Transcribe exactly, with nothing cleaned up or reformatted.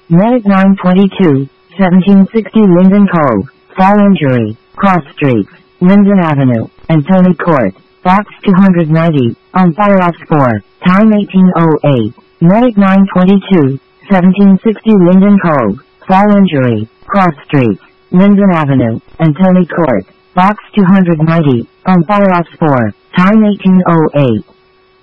Medic nine twenty-two, seventeen sixty Linden Cove, Fall Injury, Cross Streets, Linden Avenue, and Tony Court, Box two ninety, on fire off four, time eighteen oh eight. Medic nine twenty-two, seventeen sixty Linden Cove, Fall Injury, Cross Streets, Linden Avenue, and Tony Court, Box two ninety, on fire off four, time eighteen oh eight.